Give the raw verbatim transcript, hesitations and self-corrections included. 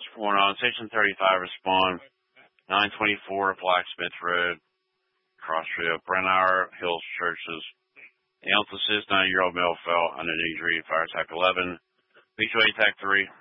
What's going on? Station thirty-five, respond. nine twenty-four Blacksmith Road, Crossfield, Brennauer, Hills Churches. Ambulance assist, nine-year-old male fell under injury, fire attack eleven. Mutual attack three.